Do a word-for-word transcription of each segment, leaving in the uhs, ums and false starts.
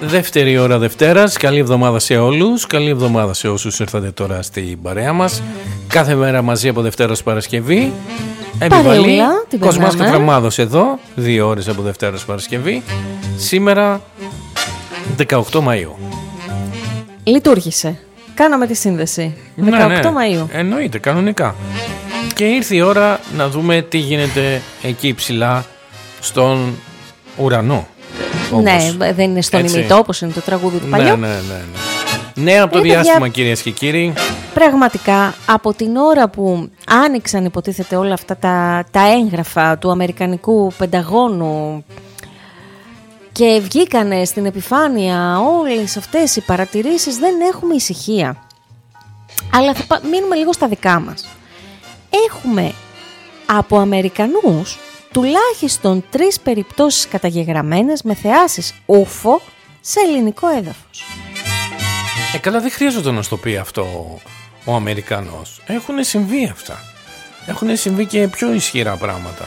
Δεύτερη ώρα Δευτέρας. Καλή εβδομάδα σε όλους. Καλή εβδομάδα σε όσους ήρθατε τώρα στην παρέα μας. Κάθε μέρα μαζί από Δευτέρα ως Παρασκευή. Επιβαλή. Κοσμάς Καφραμάδος εδώ. Δύο ώρες από Δευτέρα ως Παρασκευή. Σήμερα δεκαοκτώ Μαΐου. Λειτουργήσε. Κάναμε τη σύνδεση. Ναι, δεκαοκτώ ναι. Μαΐου. Εννοείται, κανονικά. Και ήρθε η ώρα να δούμε τι γίνεται εκεί ψηλά στον ουρανό. Όπως. Ναι, δεν είναι στον ημιτό όπως είναι το τραγούδι του παλιού. Ναι, ναι, ναι, ναι. Ναι, από το ε, διάστημα παιδιά, κυρίες και κύριοι. Πραγματικά από την ώρα που άνοιξαν υποτίθεται όλα αυτά τα, τα έγγραφα του Αμερικανικού Πενταγώνου και βγήκανε στην επιφάνεια όλες αυτές οι παρατηρήσεις, δεν έχουμε ησυχία. Αλλά θα μείνουμε λίγο στα δικά μας. Έχουμε από Αμερικανούς τουλάχιστον τρεις περιπτώσεις καταγεγραμμένες με θεάσεις ούφο σε ελληνικό έδαφος. Ε, καλά, δεν χρειάζεται να στο πει αυτό ο Αμερικανός. Έχουν συμβεί αυτά. Έχουν συμβεί και πιο ισχυρά πράγματα.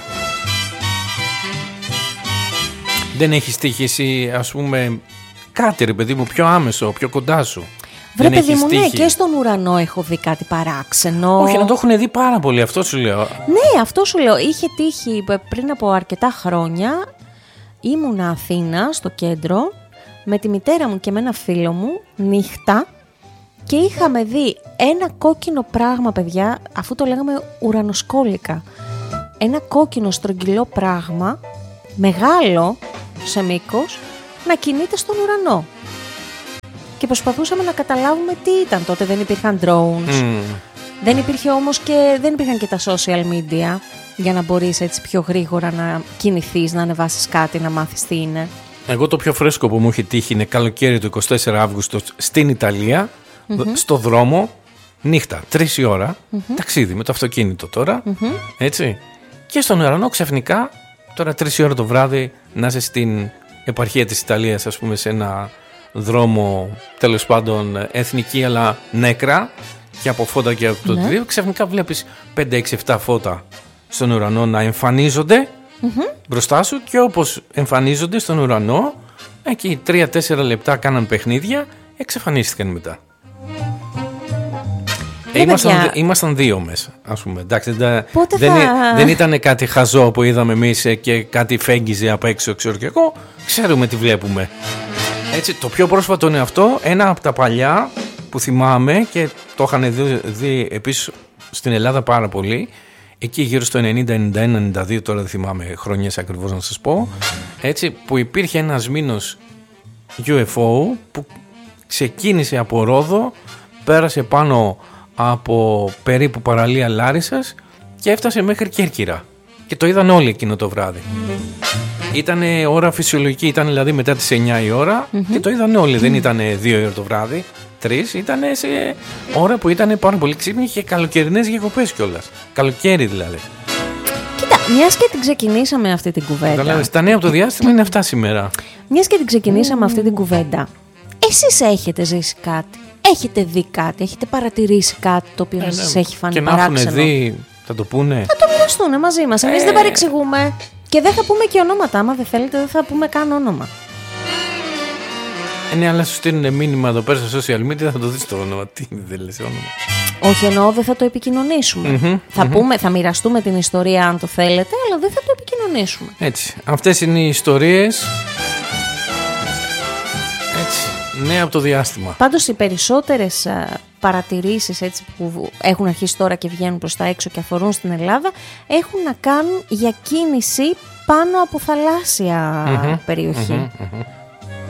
Δεν έχεις τύχει εσύ, ας πούμε, κάτι ρε παιδί μου πιο άμεσο, πιο κοντά σου? Βρε παιδί μου, ναι, και στον ουρανό έχω δει κάτι παράξενο. Όχι, να το έχουν δει πάρα πολύ, αυτό σου λέω. Ναι, αυτό σου λέω. Είχε τύχει πριν από αρκετά χρόνια. Ήμουνα Αθήνα, στο κέντρο, με τη μητέρα μου και με ένα φίλο μου, νύχτα, και είχαμε δει ένα κόκκινο πράγμα, παιδιά, αφού το λέγαμε ουρανοσκόλικα. Ένα κόκκινο στρογγυλό πράγμα, μεγάλο σε μήκος, να κινείται στον ουρανό. Και προσπαθούσαμε να καταλάβουμε τι ήταν τότε. Δεν υπήρχαν drones. Mm. Δεν υπήρχε όμως και δεν υπήρχαν και τα social media για να μπορείς έτσι πιο γρήγορα να κινηθείς, να ανεβάσεις κάτι, να μάθεις τι είναι. Εγώ το πιο φρέσκο που μου έχει τύχει είναι καλοκαίρι του εικοστή τέταρτη Αυγούστου στην Ιταλία, mm-hmm. στο δρόμο, νύχτα, τρεις η ώρα, mm-hmm. ταξίδι με το αυτοκίνητο τώρα, mm-hmm. έτσι. Και στον ουρανό ξαφνικά, τώρα τρεις η ώρα το βράδυ, να είσαι στην επαρχία της Ιταλίας, ας πούμε, σε ένα δρόμο τέλος πάντων εθνική αλλά νέκρα και από φώτα και από το ναι. οτιδήποτε, ξαφνικά βλέπεις πέντε έξι επτά φώτα στον ουρανό να εμφανίζονται mm-hmm. μπροστά σου, και όπως εμφανίζονται στον ουρανό εκεί τρία τέσσερα λεπτά κάναν παιχνίδια, εξαφανίστηκαν μετά. Ε, ήμασταν, ήμασταν δύο μέσα, ας πούμε. Εντάξει, δεν, δεν, θα... δεν ήταν κάτι χαζό που είδαμε εμείς και κάτι φέγγιζε απ' έξω, ξέρω και εγώ. Ξέρουμε τι βλέπουμε. Έτσι, το πιο πρόσφατο είναι αυτό, ένα από τα παλιά που θυμάμαι και το είχαν δει, δει επίσης στην Ελλάδα πάρα πολύ, εκεί γύρω στο ενενήντα ενενήντα ένα ενενήντα δύο, τώρα δεν θυμάμαι χρονιές ακριβώς να σας πω, έτσι, που υπήρχε ένας μήνος γιου εφ ο που ξεκίνησε από Ρόδο, πέρασε πάνω από περίπου παραλία Λάρισσας και έφτασε μέχρι Κέρκυρα και το είδαν όλοι εκείνο το βράδυ. Ήταν ώρα φυσιολογική, ήταν δηλαδή μετά τις εννιά η ώρα mm-hmm. και το είδαν όλοι. Mm-hmm. Δεν ήταν δύο η ώρα το βράδυ, τρεις, ήταν σε ώρα που ήταν πάρα πολύ ξύπνοι και καλοκαιρινές διακοπές κιόλας. Καλοκαίρι δηλαδή. Κοίτα, μιας και την ξεκινήσαμε αυτή την κουβέντα. Δηλαδή, τα νέα από το διάστημα είναι αυτά σήμερα. Μιας και την ξεκινήσαμε mm. αυτή την κουβέντα, εσείς έχετε ζήσει κάτι, έχετε δει κάτι, έχετε παρατηρήσει κάτι το οποίο ε, σας ναι. έχει φανεί και παράξενο? Και να έχουν δει, θα το πούνε. Θα το μοιραστούν μαζί μας. Εμείς ε... δεν παρεξηγούμε. Και δεν θα πούμε και ονόματα. Άμα δεν θέλετε, δεν θα πούμε καν όνομα. Ε, ναι, αλλά σου στείλουν μήνυμα εδώ πέρα στα social media, θα το δεις το όνομα. Τι δεν λες όνομα? Όχι, εννοώ δεν θα το επικοινωνήσουμε. Mm-hmm, θα, mm-hmm. Πούμε, θα μοιραστούμε την ιστορία αν το θέλετε, αλλά δεν θα το επικοινωνήσουμε. Έτσι. Αυτές είναι οι ιστορίες. Έτσι. Ναι, από το διάστημα. Πάντως οι περισσότερες α, παρατηρήσεις έτσι, που έχουν αρχίσει τώρα και βγαίνουν προς τα έξω και αφορούν στην Ελλάδα έχουν να κάνουν για κίνηση πάνω από θαλάσσια mm-hmm, περιοχή. Mm-hmm, mm-hmm.